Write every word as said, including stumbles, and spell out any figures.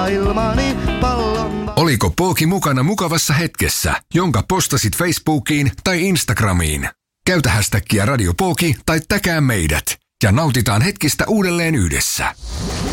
maailmani pallon... Oliko Pooki mukana mukavassa hetkessä, jonka postasit Facebookiin tai Instagramiin? Käytä hashtaggia Radio Pooki tai täkää meidät ja nautitaan hetkistä uudelleen yhdessä.